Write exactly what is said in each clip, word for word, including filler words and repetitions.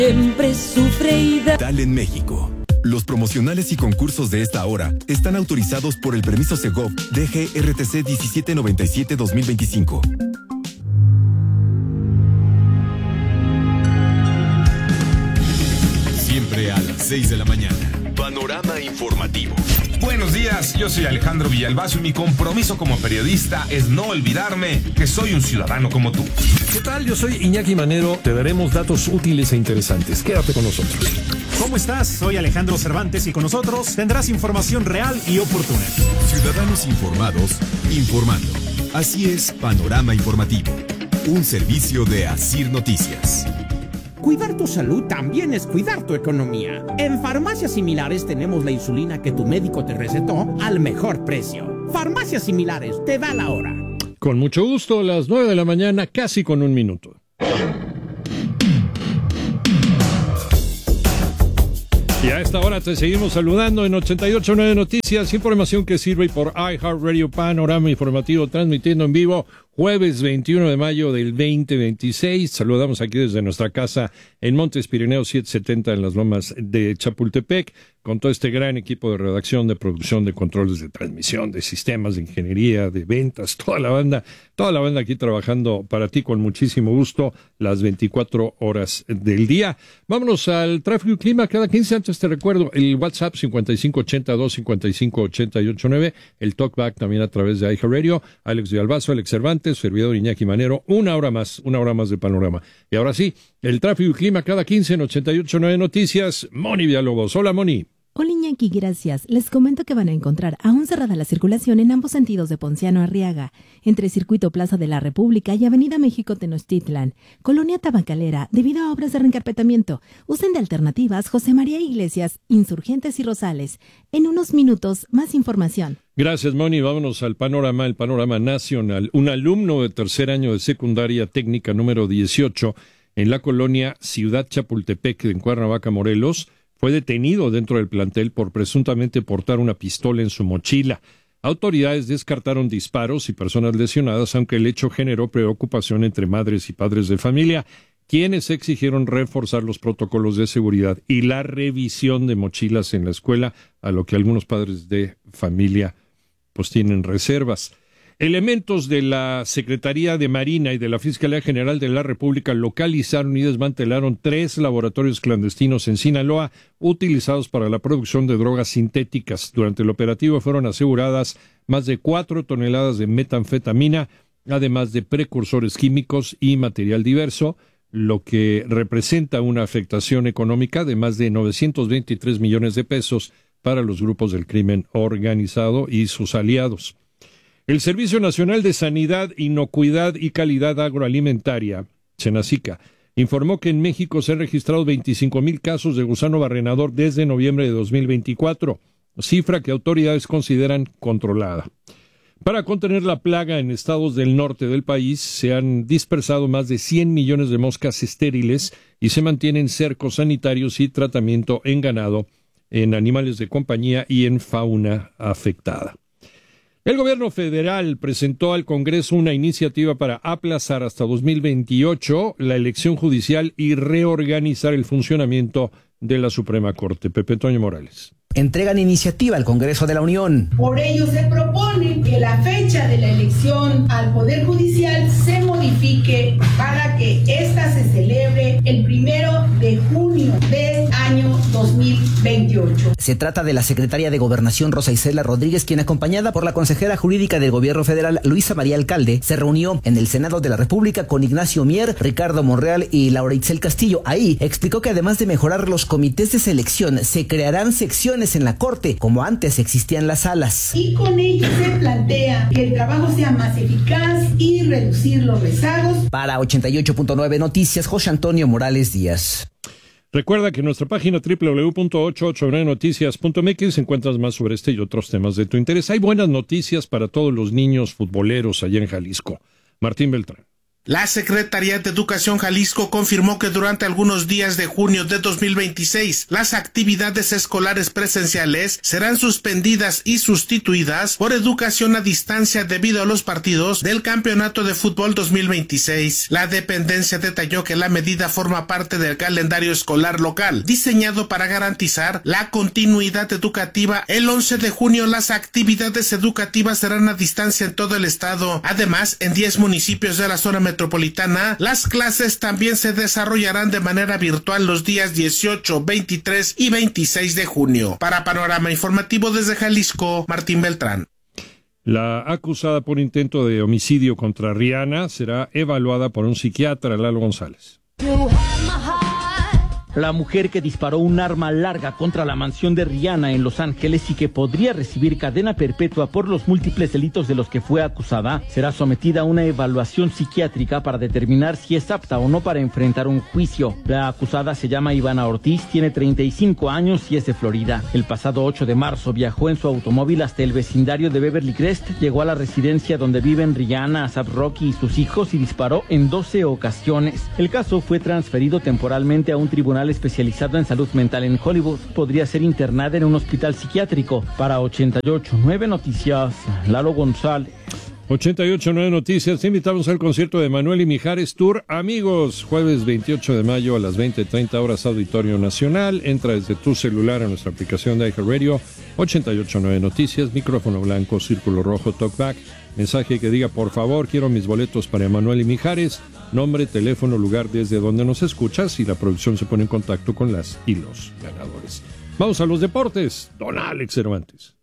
Siempre sufre y da. Dale en México. Los promocionales y concursos de esta hora están autorizados por el permiso Segov D G R T C diecisiete noventa y siete dos mil veinticinco. Siempre a las seis de la mañana. Panorama informativo. Buenos días, yo soy Alejandro Villalbazo y mi compromiso como periodista es no olvidarme que soy un ciudadano como tú. ¿Qué tal? Yo soy Iñaki Manero. Te daremos datos útiles e interesantes. Quédate con nosotros. ¿Cómo estás? Soy Alejandro Cervantes y con nosotros tendrás información real y oportuna. Ciudadanos informados, informando. Así es Panorama Informativo, un servicio de Asir Noticias. Cuidar tu salud también es cuidar tu economía. En Farmacias Similares tenemos la insulina que tu médico te recetó al mejor precio. Farmacias Similares, te da la hora. Con mucho gusto, las nueve de la mañana, casi con un minuto. Y a esta hora te seguimos saludando en ochenta y ocho punto nueve Noticias, información que sirve por iHeartRadio, Panorama Informativo, transmitiendo en vivo jueves veintiuno de mayo del veinte veintiséis. Saludamos aquí desde nuestra casa en Montes Pirineos setecientos setenta en las Lomas de Chapultepec, con todo este gran equipo de redacción, de producción, de controles de transmisión, de sistemas, de ingeniería, de ventas, toda la banda, toda la banda aquí trabajando para ti con muchísimo gusto las veinticuatro horas del día. Vámonos al tráfico y clima. Cada quince antes te recuerdo el WhatsApp cincuenta y cinco ochenta y dos cincuenta y cinco ochenta y ocho nueve, el Talkback también a través de iHeartRadio. Alex Villalbazo, Alex Cervantes, servidor Iñaki Manero, una hora más, una hora más de panorama. Y ahora sí, el tráfico y clima cada quince en ochenta y ocho punto nueve Noticias. Moni Villalobos. Hola, Moni. Hola Iñaki, gracias. Les comento que van a encontrar aún cerrada la circulación en ambos sentidos de Ponciano a Arriaga, entre Circuito Plaza de la República y Avenida México Tenochtitlan, Colonia Tabacalera, debido a obras de reencarpetamiento. Usen de alternativas José María Iglesias, Insurgentes y Rosales. En unos minutos, más información. Gracias, Moni. Vámonos al panorama, el panorama nacional. Un alumno de tercer año de secundaria técnica número dieciocho en la colonia Ciudad Chapultepec, en Cuernavaca, Morelos, fue detenido dentro del plantel por presuntamente portar una pistola en su mochila. Autoridades descartaron disparos y personas lesionadas, aunque el hecho generó preocupación entre madres y padres de familia, quienes exigieron reforzar los protocolos de seguridad y la revisión de mochilas en la escuela, a lo que algunos padres de familia pues tienen reservas. Elementos de la Secretaría de Marina y de la Fiscalía General de la República localizaron y desmantelaron tres laboratorios clandestinos en Sinaloa utilizados para la producción de drogas sintéticas. Durante el operativo fueron aseguradas más de cuatro toneladas de metanfetamina, además de precursores químicos y material diverso, lo que representa una afectación económica de más de novecientos veintitrés millones de pesos para los grupos del crimen organizado y sus aliados. El Servicio Nacional de Sanidad, Inocuidad y Calidad Agroalimentaria, Senacica, informó que en México se han registrado veinticinco mil casos de gusano barrenador desde noviembre de dos mil veinticuatro, cifra que autoridades consideran controlada. Para contener la plaga en estados del norte del país, se han dispersado más de cien millones de moscas estériles y se mantienen cercos sanitarios y tratamiento en ganado, en animales de compañía y en fauna afectada. El gobierno federal presentó al Congreso una iniciativa para aplazar hasta dos mil veintiocho la elección judicial y reorganizar el funcionamiento de la Suprema Corte. Pepe Toño Morales. Entregan iniciativa al Congreso de la Unión. Por ello se propone que la fecha de la elección al Poder Judicial se modifique para que ésta se celebre el primero de junio del año dos mil veintiocho. Se trata de la secretaria de Gobernación Rosa Isela Rodríguez, quien acompañada por la consejera jurídica del Gobierno Federal Luisa María Alcalde, se reunió en el Senado de la República con Ignacio Mier, Ricardo Monreal y Laura Itzel Castillo. Ahí explicó que además de mejorar los comités de selección, se crearán secciones en la Corte, como antes existían las salas. Y con ello se plantea que el trabajo sea más eficaz y reducir los rezagos. Para ochenta y ocho punto nueve Noticias, José Antonio Morales Díaz. Recuerda que en nuestra página doble u doble u doble u punto ochenta y ocho nueve noticias punto m x encuentras más sobre este y otros temas de tu interés. Hay buenas noticias para todos los niños futboleros allá en Jalisco. Martín Beltrán. La Secretaría de Educación Jalisco confirmó que durante algunos días de junio de dos mil veintiséis, las actividades escolares presenciales serán suspendidas y sustituidas por educación a distancia debido a los partidos del Campeonato de Fútbol dos mil veintiséis. La dependencia detalló que la medida forma parte del calendario escolar local, diseñado para garantizar la continuidad educativa. El once de junio, las actividades educativas serán a distancia en todo el estado. Además, en diez municipios de la zona metropolitana metropolitana, las clases también se desarrollarán de manera virtual los días dieciocho, veintitrés y veintiséis de junio. Para Panorama Informativo desde Jalisco, Martín Beltrán. La acusada por intento de homicidio contra Rihanna será evaluada por un psiquiatra, Lalo González. La mujer que disparó un arma larga contra la mansión de Rihanna en Los Ángeles y que podría recibir cadena perpetua por los múltiples delitos de los que fue acusada, será sometida a una evaluación psiquiátrica para determinar si es apta o no para enfrentar un juicio. La acusada se llama Ivana Ortiz, tiene treinta y cinco años y es de Florida. El pasado ocho de marzo viajó en su automóvil hasta el vecindario de Beverly Crest, llegó a la residencia donde viven Rihanna, A$AP Rocky y sus hijos y disparó en doce ocasiones. El caso fue transferido temporalmente a un tribunal especializado en salud mental en Hollywood. Podría ser internada en un hospital psiquiátrico. Para ochenta y ocho punto nueve Noticias, Lalo González. ochenta y ocho punto nueve Noticias, te invitamos al concierto de Manuel y Mijares Tour Amigos, jueves veintiocho de mayo a las veinte treinta horas, Auditorio Nacional. Entra desde tu celular a nuestra aplicación de iHeartRadio, ochenta y ocho punto nueve Noticias, micrófono blanco, círculo rojo, talkback, mensaje que diga por favor, quiero mis boletos para Manuel y Mijares, nombre, teléfono, lugar desde donde nos escuchas y la producción se pone en contacto con las y los ganadores. Vamos a los deportes, don Alex Cervantes.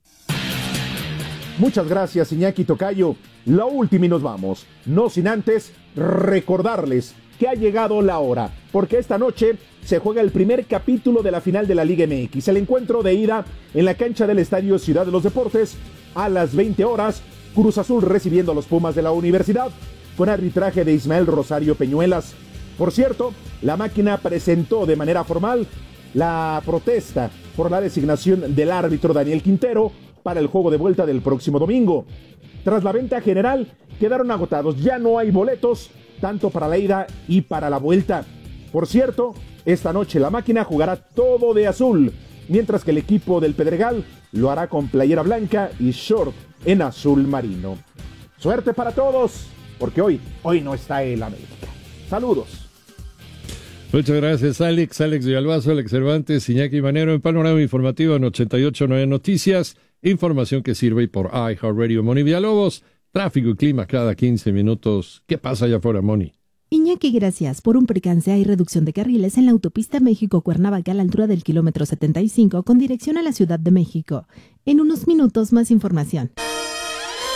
Muchas gracias, Iñaki Tocayo. La última y nos vamos. No sin antes recordarles que ha llegado la hora, porque esta noche se juega el primer capítulo de la final de la Liga M X. El encuentro de ida en la cancha del Estadio Ciudad de los Deportes a las veinte horas. Cruz Azul recibiendo a los Pumas de la Universidad con arbitraje de Ismael Rosario Peñuelas. Por cierto, la máquina presentó de manera formal la protesta por la designación del árbitro Daniel Quintero para el juego de vuelta del próximo domingo. Tras la venta general, quedaron agotados. Ya no hay boletos, tanto para la ida y para la vuelta. Por cierto, esta noche la máquina jugará todo de azul, mientras que el equipo del Pedregal lo hará con playera blanca y short en azul marino. Suerte para todos, porque hoy, hoy no está el América. Saludos. Muchas gracias, Alex. Alex Villalbazo, Alex Cervantes, Iñaki Manero en Panorama Informativo en ochenta y ocho punto nueve Noticias. Información que sirve por iHeartRadio. Moni Villalobos, tráfico y clima cada quince minutos. ¿Qué pasa allá afuera, Moni? Iñaki, gracias. Por un percance hay reducción de carriles en la autopista México-Cuernavaca a la altura del kilómetro setenta y cinco con dirección a la Ciudad de México. En unos minutos más información.